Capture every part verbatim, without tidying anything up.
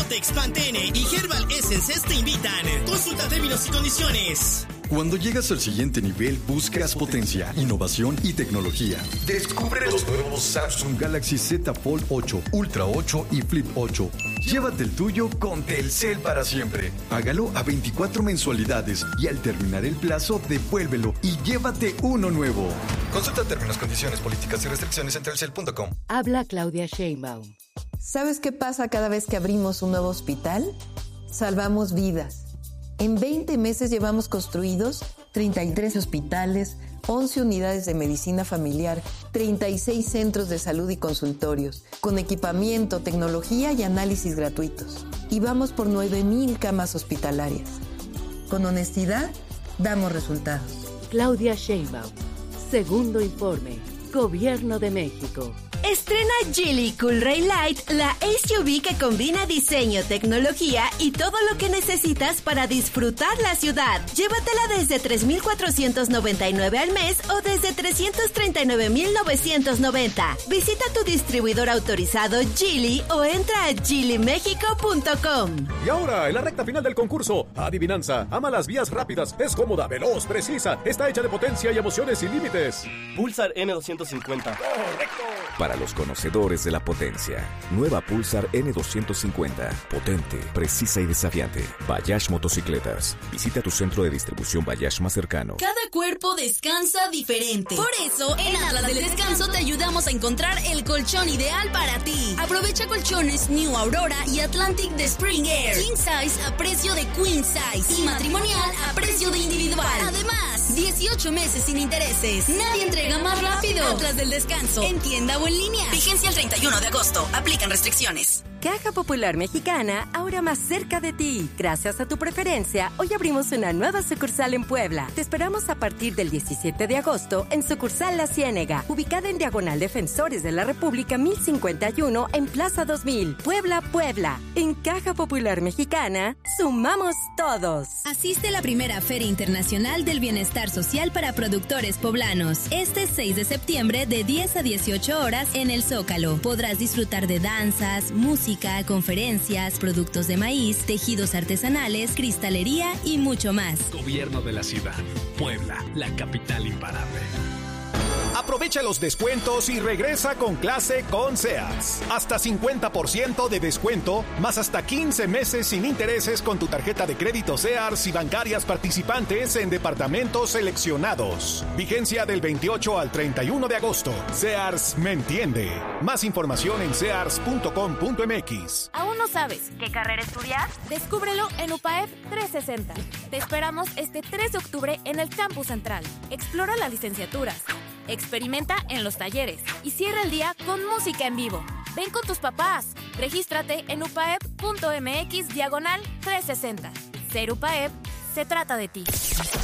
Protex, Pantene y Herbal Essences te invitan. Consulta términos y condiciones. Cuando llegas al siguiente nivel, buscas potencia, innovación y tecnología. Descubre los nuevos Samsung Galaxy Z Fold ocho, Ultra ocho y Flip ocho. Llévate el tuyo con Telcel para siempre. Págalo a veinticuatro mensualidades y al terminar el plazo, devuélvelo y llévate uno nuevo. Consulta términos, condiciones, políticas y restricciones en telcel punto com. Habla Claudia Sheinbaum. ¿Sabes qué pasa cada vez que abrimos un nuevo hospital? Salvamos vidas. En veinte meses llevamos construidos treinta y tres hospitales, once unidades de medicina familiar, treinta y seis centros de salud y consultorios, con equipamiento, tecnología y análisis gratuitos. Y vamos por nueve mil camas hospitalarias. Con honestidad, damos resultados. Claudia Sheinbaum. Segundo informe. Gobierno de México. Estrena Geely Cool Ray Light, la S U V que combina diseño, tecnología y todo lo que necesitas para disfrutar la ciudad. Llévatela desde tres mil cuatrocientos noventa y nueve al mes o desde trescientos treinta y nueve mil novecientos noventa. Visita tu distribuidor autorizado Geely o entra a geely mexico punto com. Y ahora, en la recta final del concurso, adivinanza, ama las vías rápidas, es cómoda, veloz, precisa, está hecha de potencia y emociones sin límites. Pulsar N doscientos cincuenta. ¡Correcto! Para los conocedores de la potencia, nueva Pulsar N doscientos cincuenta. Potente, precisa y desafiante. Bayash Motocicletas. Visita tu centro de distribución Bayash más cercano. Cada cuerpo descansa diferente. Por eso, en Atlas del Descanso te ayudamos a encontrar el colchón ideal para ti. Aprovecha colchones New Aurora y Atlantic de Spring Air. King Size a precio de Queen Size. Y matrimonial a precio de individual. Además, dieciocho meses sin intereses. Nadie entrega más rápido. Atlas del Descanso. En tienda o en línea. Vigencia el treinta y uno de agosto. Aplican restricciones. Caja Popular Mexicana, ahora más cerca de ti. Gracias a tu preferencia, hoy abrimos una nueva sucursal en Puebla. Te esperamos a partir del diecisiete de agosto en sucursal La Ciénega, ubicada en Diagonal Defensores de la República mil cincuenta y uno en Plaza dos mil, Puebla, Puebla. En Caja Popular Mexicana, sumamos todos. Asiste a la primera Feria Internacional del Bienestar Social para Productores Poblanos. Este seis de septiembre de diez a dieciocho horas en el Zócalo. Podrás disfrutar de danzas, música, conferencias, productos de maíz, tejidos artesanales, cristalería y mucho más. Gobierno de la ciudad. Puebla, la capital imparable. Aprovecha los descuentos y regresa con clase con Sears. Hasta cincuenta por ciento de descuento, más hasta quince meses sin intereses con tu tarjeta de crédito Sears y bancarias participantes en departamentos seleccionados. Vigencia del veintiocho al treinta y uno de agosto. Sears me entiende. Más información en sears punto com punto m x. ¿Aún no sabes qué carrera estudiar? Descúbrelo en U P A E F trescientos sesenta. Te esperamos este tres de octubre en el Campus Central. Explora las licenciaturas. Experimenta en los talleres y cierra el día con música en vivo. Ven con tus papás. Regístrate en upaep.mx diagonal trescientos sesenta. Ser U P A E P se trata de ti.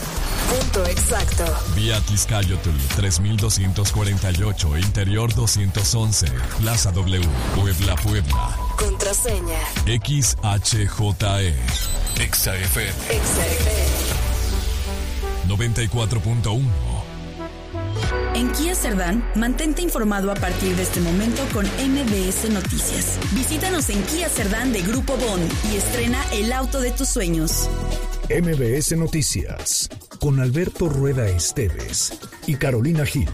Punto exacto. Vía Tizcayotl tres mil doscientos cuarenta y ocho, Interior doscientos once, Plaza W, Puebla, Puebla. Contraseña X H J E. Exa F M. Exa F M. noventa y cuatro punto uno. En Kia Cerdán, mantente informado a partir de este momento con M B S Noticias. Visítanos en Kia Cerdán de Grupo Bond y estrena el auto de tus sueños. M B S Noticias, con Alberto Rueda Esteves y Carolina Gil.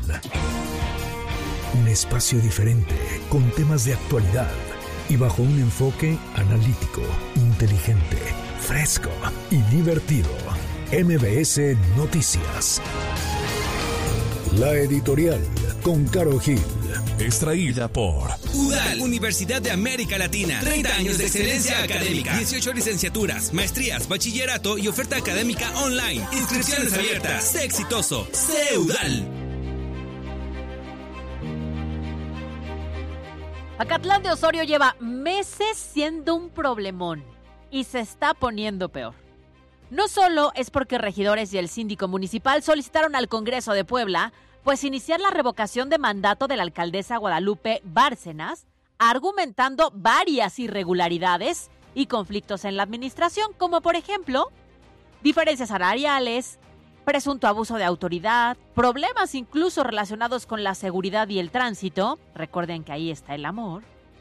Un espacio diferente, con temas de actualidad y bajo un enfoque analítico, inteligente, fresco y divertido. M B S Noticias. La editorial con Caro Gil. Extraída por U D A L, Universidad de América Latina. treinta años de excelencia académica. dieciocho licenciaturas, maestrías, bachillerato y oferta académica online. Inscripciones abiertas. Sé exitoso. Sé U D A L. Acatlán de Osorio lleva meses siendo un problemón y se está poniendo peor. No solo es porque regidores y el síndico municipal solicitaron al Congreso de Puebla pues iniciar la revocación de mandato de la alcaldesa Guadalupe Bárcenas, argumentando varias irregularidades y conflictos en la administración, como por ejemplo, diferencias salariales, presunto abuso de autoridad, problemas incluso relacionados con la seguridad y el tránsito, recuerden que ahí está el amor,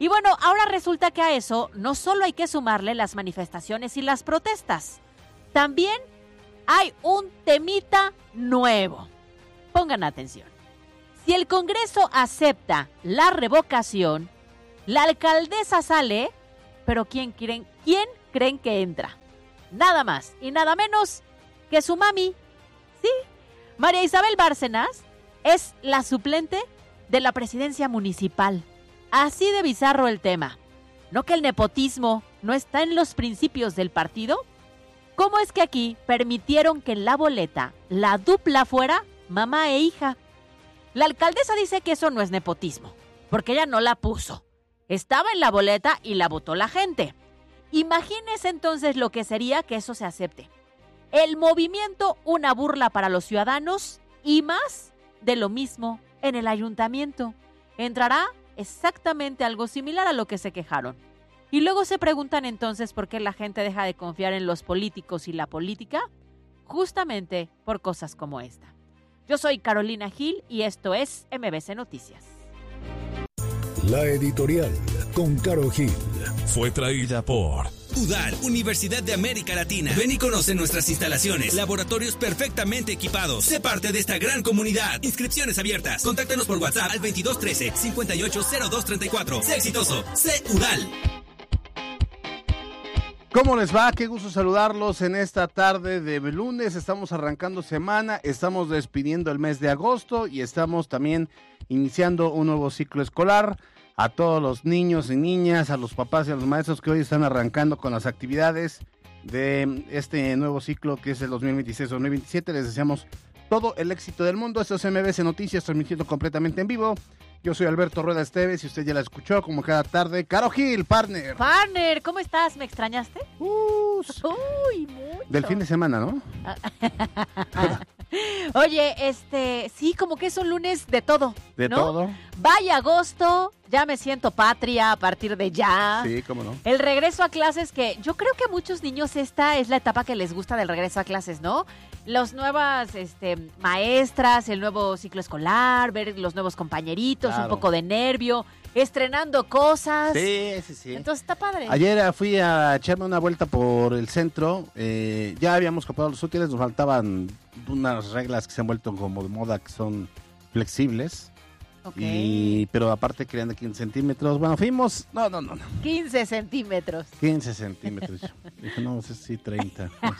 Y bueno, ahora resulta que a eso no solo hay que sumarle las manifestaciones y las protestas, también hay un temita nuevo. Pongan atención. Si el Congreso acepta la revocación, la alcaldesa sale, pero ¿quién creen, quién creen que entra? Nada más y nada menos que su mami. Sí, María Isabel Bárcenas es la suplente de la presidencia municipal. Así de bizarro el tema. ¿No que el nepotismo no está en los principios del partido? ¿Cómo es que aquí permitieron que en la boleta la dupla fuera mamá e hija? La alcaldesa dice que eso no es nepotismo, porque ella no la puso. Estaba en la boleta y la votó la gente. Imagínese entonces lo que sería que eso se acepte. El movimiento, una burla para los ciudadanos y más de lo mismo en el ayuntamiento. Entrará exactamente algo similar a lo que se quejaron. Y luego se preguntan entonces por qué la gente deja de confiar en los políticos y la política, justamente por cosas como esta. Yo soy Carolina Gil y esto es M B C Noticias. La editorial con Caro Gil fue traída por U D A L, Universidad de América Latina. Ven y conoce nuestras instalaciones, laboratorios perfectamente equipados. Sé parte de esta gran comunidad. Inscripciones abiertas. Contáctanos por WhatsApp al veintidós trece, cincuenta y ocho cero dos treinta y cuatro. Sé exitoso. Sé U D A L. ¿Cómo les va? Qué gusto saludarlos en esta tarde de lunes. Estamos arrancando semana, estamos despidiendo el mes de agosto y estamos también iniciando un nuevo ciclo escolar. A todos los niños y niñas, a los papás y a los maestros que hoy están arrancando con las actividades de este nuevo ciclo que es el dos mil veintiséis dos mil veintisiete, les deseamos todo el éxito del mundo. Esto es M B C Noticias, transmitiendo completamente en vivo. Yo soy Alberto Rueda Esteves y usted ya la escuchó como cada tarde. Caro Gil, partner. Partner, ¿cómo estás? ¿Me extrañaste? Uh, Uy, mucho. Del fin de semana, ¿no? Oye, este, sí, como que es un lunes de todo, De ¿no? todo. Vaya agosto, ya me siento patria a partir de ya. Sí, cómo no. El regreso a clases, que yo creo que a muchos niños esta es la etapa que les gusta del regreso a clases, ¿no? Las nuevas este, maestras, el nuevo ciclo escolar, ver los nuevos compañeritos, Claro. un poco de nervio, estrenando cosas. Sí, sí, sí. Entonces está padre. Ayer fui a echarme una vuelta por el centro, eh, ya habíamos comprado los útiles, nos faltaban unas reglas que se han vuelto como de moda, que son flexibles, Okay. y, pero aparte querían de quince centímetros, bueno, fuimos, no, no, no, no. quince centímetros. quince centímetros, dije, no, no sé si treinta. No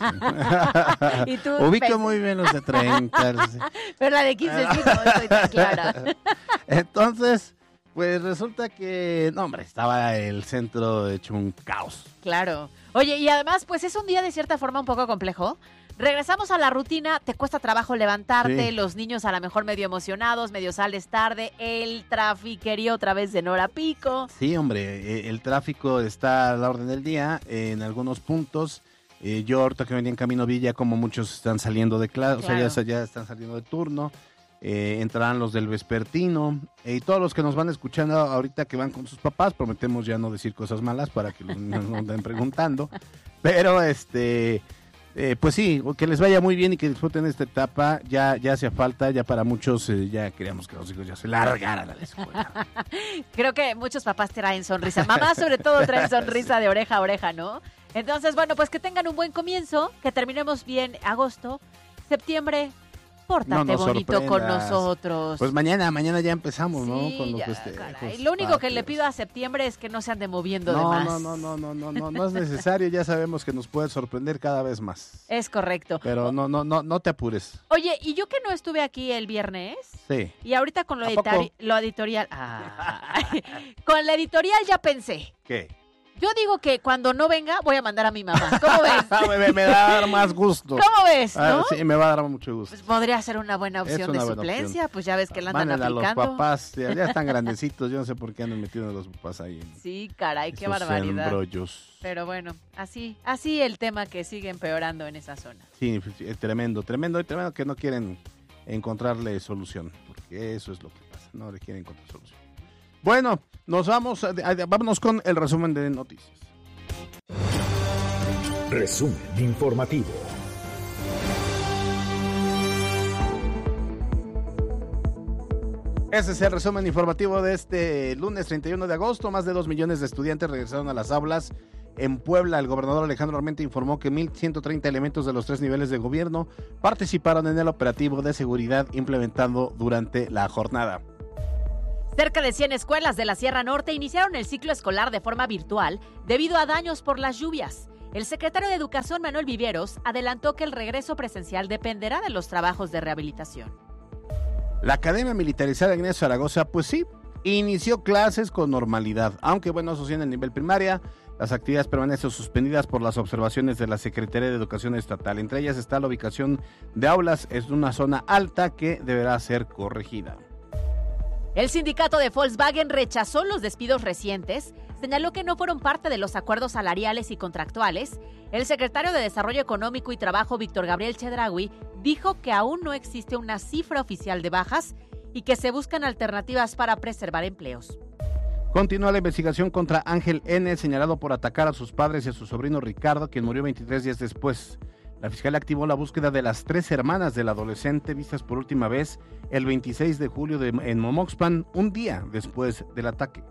sé. ¿Y tú? Ubico muy bien los de treinta. Sí. Pero la de quince sí, no estoy tan clara. Entonces, pues resulta que, no hombre, estaba el centro hecho un caos. Claro. Oye, y además, pues es un día de cierta forma un poco complejo. Regresamos a la rutina, te cuesta trabajo levantarte, Sí. los niños a lo mejor medio emocionados, medio sales tarde, el trafiquerío otra vez de Nora Pico. Sí, hombre, eh, el tráfico está a la orden del día eh, en algunos puntos. Eh, yo ahorita que venía en camino vi ya como muchos están saliendo de clase, o sea, Claro. ya, ya están saliendo de turno. Eh, entrarán los del vespertino eh, y todos los que nos van escuchando ahorita que van con sus papás, prometemos ya no decir cosas malas para que los niños no anden preguntando, pero este... Eh, pues sí, que les vaya muy bien y que disfruten esta etapa. Ya ya hacía falta, ya para muchos eh, ya queríamos que los hijos ya se largaran a la escuela. Creo que muchos papás traen sonrisa. Mamás sobre todo traen sonrisa de oreja a oreja, ¿no? Entonces, bueno, pues que tengan un buen comienzo, que terminemos bien agosto, septiembre. Pórtate No nos bonito con sorprendas. nosotros. Pues mañana, mañana ya empezamos, ¿no? Sí, Con los ya, festejos, caray. Lo único que le patrios. pido a septiembre es que no se ande moviendo de No, más. no, no, no, no, no, no, no es necesario, ya sabemos que nos puede sorprender cada vez más. Es correcto. Pero no, no, no, no te apures. Oye, y yo que no estuve aquí el viernes, Sí. y ahorita con lo, ¿A editari- poco? lo editorial, ah, con la editorial ya pensé. ¿Qué? Yo digo que cuando no venga voy a mandar a mi mamá. ¿Cómo ves? me, me- me va a dar más gusto. ¿Cómo ves, Ah, no? sí, me va a dar mucho gusto. Pues podría ser una buena Es opción una de buena suplencia, opción. pues ya ves que la andan Mándenla a los aplicando. papás, ya, ya están grandecitos, yo no sé por qué andan metiendo a los papás ahí. en Sí, caray, qué esos barbaridad. embrollos. Pero bueno, así, así el tema que sigue empeorando en esa zona. Sí, sí, es tremendo, tremendo y tremendo que no quieren encontrarle solución, porque eso es lo que pasa, no le quieren encontrar solución. Bueno, nos vamos, a- a- vámonos con el resumen de noticias. Resumen informativo. Ese es el resumen informativo de este lunes treinta y uno de agosto. Más de dos millones de estudiantes regresaron a las aulas en Puebla. El gobernador Alejandro Armenta informó que mil ciento treinta elementos de los tres niveles de gobierno participaron en el operativo de seguridad implementado durante la jornada. Cerca de cien escuelas de la Sierra Norte iniciaron el ciclo escolar de forma virtual debido a daños por las lluvias. El secretario de Educación, Manuel Viveros, adelantó que el regreso presencial dependerá de los trabajos de rehabilitación. La Academia Militarizada Ignacio Zaragoza, pues sí, inició clases con normalidad, aunque bueno, eso sí, en el nivel primaria, las actividades permanecen suspendidas por las observaciones de la Secretaría de Educación Estatal. Entre ellas está la ubicación de aulas en una zona alta que deberá ser corregida. El sindicato de Volkswagen rechazó los despidos recientes, señaló que no fueron parte de los acuerdos salariales y contractuales. El secretario de Desarrollo Económico y Trabajo, Víctor Gabriel Chedraui, dijo que aún no existe una cifra oficial de bajas y que se buscan alternativas para preservar empleos. Continúa la investigación contra Ángel N., señalado por atacar a sus padres y a su sobrino Ricardo, quien murió veintitrés días después. La fiscalía activó la búsqueda de las tres hermanas del adolescente vistas por última vez el veintiséis de julio de, en Momoxpan, un día después del ataque.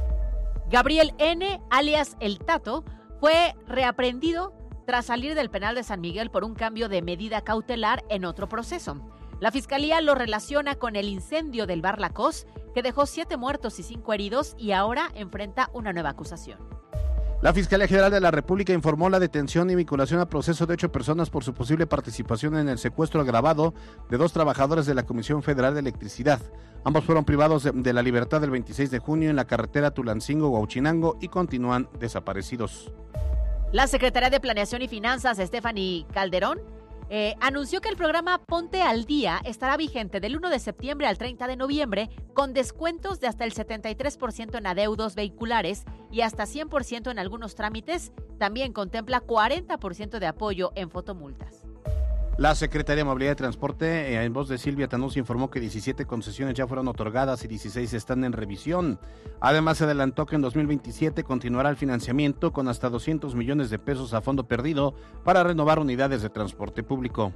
Gabriel N., alias El Tato, fue reaprendido tras salir del penal de San Miguel por un cambio de medida cautelar en otro proceso. La fiscalía lo relaciona con el incendio del bar La Cos, que dejó siete muertos y cinco heridos y ahora enfrenta una nueva acusación. La Fiscalía General de la República informó la detención y vinculación a proceso de ocho personas por su posible participación en el secuestro agravado de dos trabajadores de la Comisión Federal de Electricidad. Ambos fueron privados de, de la libertad el veintiséis de junio en la carretera Tulancingo-Huauchinango y continúan desaparecidos. La Secretaría de Planeación y Finanzas, Stephanie Calderón, Eh, anunció que el programa Ponte al Día estará vigente del uno de septiembre al treinta de noviembre con descuentos de hasta el setenta y tres por ciento en adeudos vehiculares y hasta cien por ciento en algunos trámites. También contempla cuarenta por ciento de apoyo en fotomultas. La Secretaría de Movilidad y Transporte, eh, en voz de Silvia Tanús, informó que diecisiete concesiones ya fueron otorgadas y dieciséis están en revisión. Además, se adelantó que en dos mil veintisiete continuará el financiamiento con hasta doscientos millones de pesos a fondo perdido para renovar unidades de transporte público.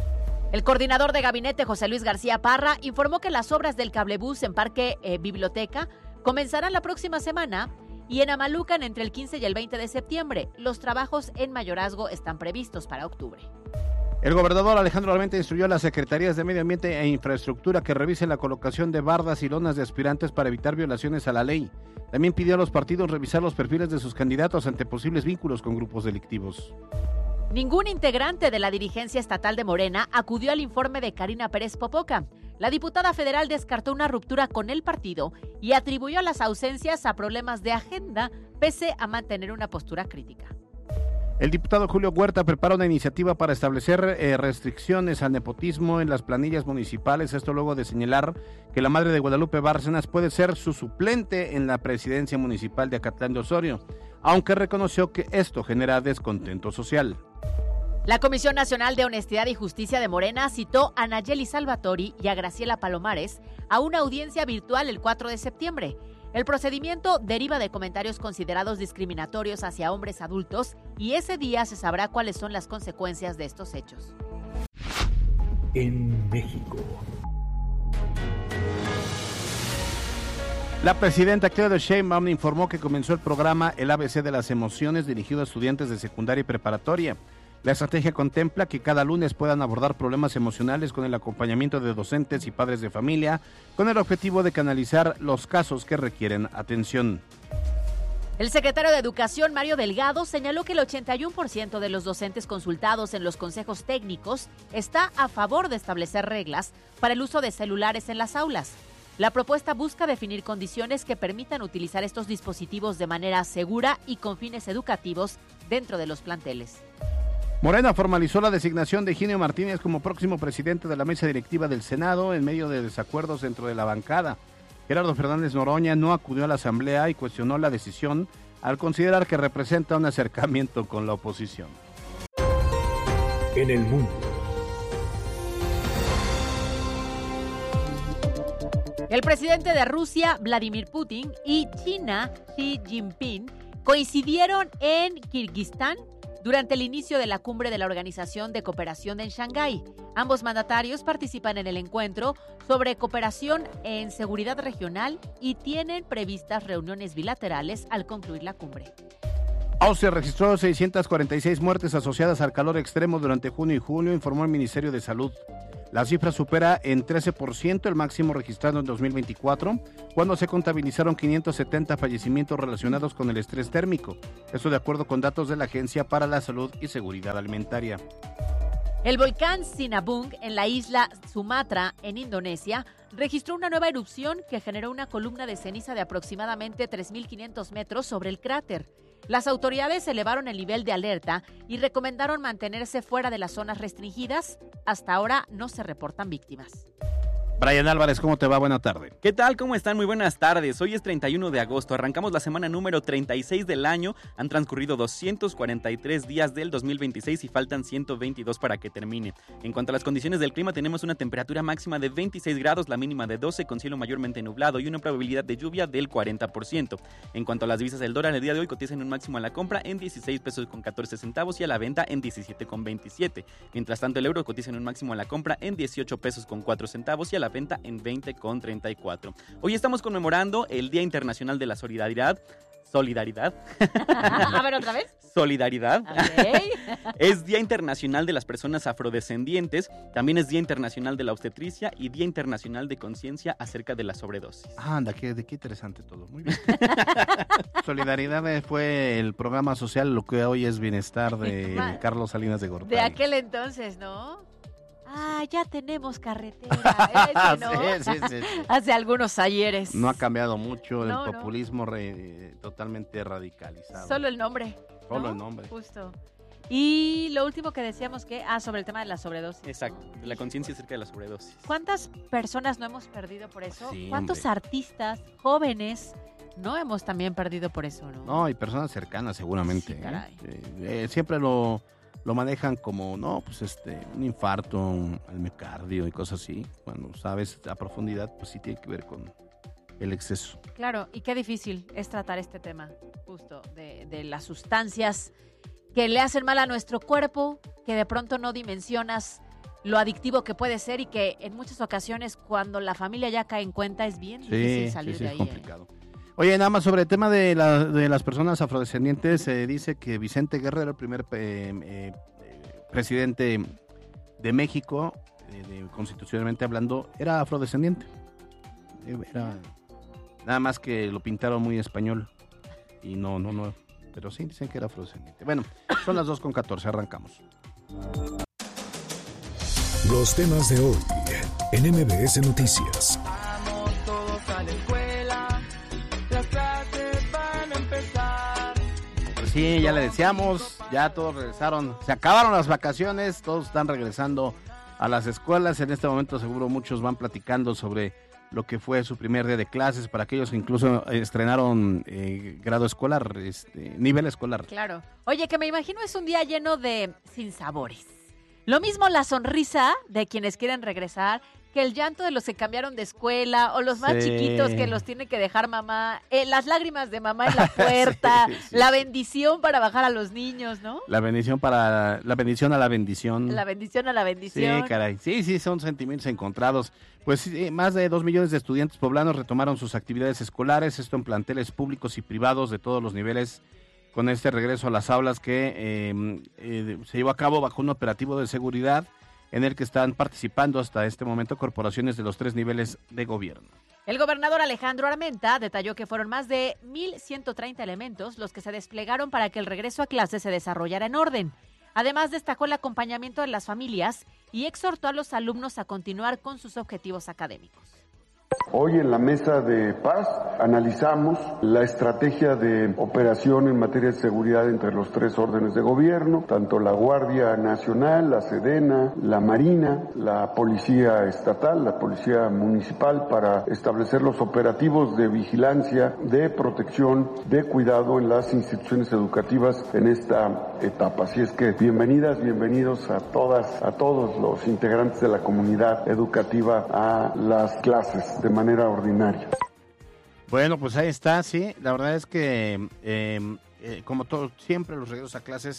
El coordinador de gabinete, José Luis García Parra, informó que las obras del cablebús en Parque eh, Biblioteca comenzarán la próxima semana y en Amalucan entre el quince y el veinte de septiembre. Los trabajos en Mayorazgo están previstos para octubre. El gobernador Alejandro Armenta instruyó a las secretarías de Medio Ambiente e Infraestructura que revisen la colocación de bardas y lonas de aspirantes para evitar violaciones a la ley. También pidió a los partidos revisar los perfiles de sus candidatos ante posibles vínculos con grupos delictivos. Ningún integrante de la dirigencia estatal de Morena acudió al informe de Karina Pérez Popoca. La diputada federal descartó una ruptura con el partido y atribuyó las ausencias a problemas de agenda, pese a mantener una postura crítica. El diputado Julio Huerta prepara una iniciativa para establecer eh, restricciones al nepotismo en las planillas municipales, esto luego de señalar que la madre de Guadalupe Bárcenas puede ser su suplente en la presidencia municipal de Acatlán de Osorio, aunque reconoció que esto genera descontento social. La Comisión Nacional de Honestidad y Justicia de Morena citó a Nayeli Salvatori y a Graciela Palomares a una audiencia virtual el cuatro de septiembre. El procedimiento deriva de comentarios considerados discriminatorios hacia hombres adultos y ese día se sabrá cuáles son las consecuencias de estos hechos. En México. La presidenta Claudia Sheinbaum informó que comenzó el programa El A B C de las Emociones dirigido a estudiantes de secundaria y preparatoria. La estrategia contempla que cada lunes puedan abordar problemas emocionales con el acompañamiento de docentes y padres de familia, con el objetivo de canalizar los casos que requieren atención. El secretario de Educación, Mario Delgado, señaló que el ochenta y uno por ciento de los docentes consultados en los consejos técnicos está a favor de establecer reglas para el uso de celulares en las aulas. La propuesta busca definir condiciones que permitan utilizar estos dispositivos de manera segura y con fines educativos dentro de los planteles. Morena formalizó la designación de Higinio Martínez como próximo presidente de la mesa directiva del Senado en medio de desacuerdos dentro de la bancada. Gerardo Fernández Noroña no acudió a la asamblea y cuestionó la decisión al considerar que representa un acercamiento con la oposición. En el mundo. El presidente de Rusia, Vladimir Putin, y China, Xi Jinping, coincidieron en Kirguistán durante el inicio de la cumbre de la Organización de Cooperación en Shanghái. Ambos mandatarios participan en el encuentro sobre cooperación en seguridad regional y tienen previstas reuniones bilaterales al concluir la cumbre. Austria registró seiscientas cuarenta y seis muertes asociadas al calor extremo durante junio y julio, informó el Ministerio de Salud. La cifra supera en trece por ciento el máximo registrado en dos mil veinticuatro, cuando se contabilizaron quinientos setenta fallecimientos relacionados con el estrés térmico. Esto de acuerdo con datos de la Agencia para la Salud y Seguridad Alimentaria. El volcán Sinabung en la isla Sumatra, en Indonesia, registró una nueva erupción que generó una columna de ceniza de aproximadamente tres mil quinientos metros sobre el cráter. Las autoridades elevaron el nivel de alerta y recomendaron mantenerse fuera de las zonas restringidas. Hasta ahora no se reportan víctimas. Brian Álvarez, ¿cómo te va? Buena tarde. ¿Qué tal? ¿Cómo están? Muy buenas tardes. Hoy es treinta y uno de agosto. Arrancamos la semana número treinta y seis del año. Han transcurrido doscientos cuarenta y tres días del dos mil veintiséis y faltan ciento veintidós para que termine. En cuanto a las condiciones del clima, tenemos una temperatura máxima de veintiséis grados, la mínima de doce, con cielo mayormente nublado y una probabilidad de lluvia del cuarenta por ciento. En cuanto a las divisas del dólar, el día de hoy cotizan un máximo a la compra en dieciséis pesos con catorce centavos y a la venta en diecisiete con veintisiete. Mientras tanto, el euro cotiza en un máximo a la compra en dieciocho pesos con cuatro centavos y a la venta en veinte con treinta y cuatro. Hoy estamos conmemorando el Día Internacional de la Solidaridad. Solidaridad. A ver, ¿otra vez? Solidaridad. Okay. Es Día Internacional de las Personas Afrodescendientes. También es Día Internacional de la Obstetricia y Día Internacional de Conciencia acerca de la sobredosis. Ah, anda, qué, qué interesante todo. Muy bien. Solidaridad fue el programa social, lo que hoy es Bienestar de Carlos Salinas de Gortari. De aquel entonces, ¿no? Ah, ya tenemos carretera. Ese, ¿no? sí, sí, sí, sí. Hace algunos ayeres. No ha cambiado mucho, no, el populismo no. re, totalmente radicalizado. Solo el nombre. Solo ¿no? el nombre. Justo. Y lo último que decíamos que, ah, sobre el tema de la sobredosis. Exacto, de la conciencia acerca de la sobredosis. ¿Cuántas personas no hemos perdido por eso? Sí, ¿Cuántos hombre. artistas jóvenes no hemos también perdido por eso, no? No, y personas cercanas seguramente. Sí, caray. ¿eh? Eh, eh, siempre lo... lo manejan como, no, pues este, un infarto, un miocardio y cosas así. Cuando sabes a profundidad, pues sí tiene que ver con el exceso. Claro, y qué difícil es tratar este tema, justo, de, de las sustancias que le hacen mal a nuestro cuerpo, que de pronto no dimensionas lo adictivo que puede ser y que en muchas ocasiones cuando la familia ya cae en cuenta es bien difícil sí, salir sí, sí, de es ahí. complicado. ¿eh? Oye, nada más sobre el tema de, la, de las personas afrodescendientes, se eh, dice que Vicente Guerrero, el primer eh, eh, presidente de México, eh, de, constitucionalmente hablando, era afrodescendiente. Era nada más que lo pintaron muy español y no, no, no, pero sí dicen que era afrodescendiente. Bueno, son las dos con catorce, arrancamos. Los temas de hoy en M B S Noticias. Sí, ya le decíamos, ya todos regresaron, se acabaron las vacaciones, todos están regresando a las escuelas. En este momento seguro muchos van platicando sobre lo que fue su primer día de clases, para aquellos que incluso estrenaron eh, grado escolar, este, nivel escolar. Claro. Oye, que me imagino es un día lleno de sinsabores. Lo mismo la sonrisa de quienes quieren regresar, que el llanto de los que cambiaron de escuela, o los más sí. chiquitos que los tiene que dejar mamá, eh, las lágrimas de mamá en la puerta, sí, sí, la sí. bendición para bajar a los niños, ¿no? La bendición para, la bendición a la bendición. La bendición a la bendición. Sí, caray, sí, sí, son sentimientos encontrados. Pues sí, más de dos millones de estudiantes poblanos retomaron sus actividades escolares, esto en planteles públicos y privados de todos los niveles, con este regreso a las aulas que eh, eh, se llevó a cabo bajo un operativo de seguridad en el que están participando hasta este momento corporaciones de los tres niveles de gobierno. El gobernador Alejandro Armenta detalló que fueron más de mil ciento treinta elementos los que se desplegaron para que el regreso a clases se desarrollara en orden. Además, destacó el acompañamiento de las familias y exhortó a los alumnos a continuar con sus objetivos académicos. Hoy en la mesa de paz analizamos la estrategia de operación en materia de seguridad entre los tres órdenes de gobierno, tanto la Guardia Nacional, la Sedena, la Marina, la Policía Estatal, la Policía Municipal, para establecer los operativos de vigilancia, de protección, de cuidado en las instituciones educativas en esta etapa. Así es que bienvenidas, bienvenidos a todas, a todos los integrantes de la comunidad educativa a las clases de manera ordinaria. Bueno, pues ahí está, sí. La verdad es que, eh, eh, como todo, siempre los regresos a clases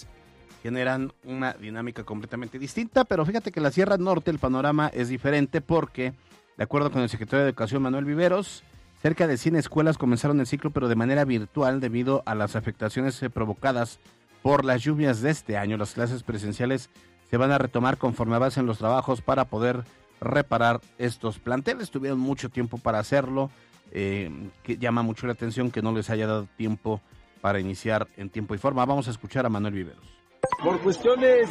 generan una dinámica completamente distinta, pero fíjate que en la Sierra Norte el panorama es diferente porque, de acuerdo con el secretario de Educación Manuel Viveros, cerca de cien escuelas comenzaron el ciclo, pero de manera virtual debido a las afectaciones provocadas por las lluvias de este año. Las clases presenciales se van a retomar conforme avancen los trabajos para poder reparar estos planteles. Tuvieron mucho tiempo para hacerlo, eh, que llama mucho la atención que no les haya dado tiempo para iniciar en tiempo y forma. Vamos a escuchar a Manuel Viveros. Por cuestiones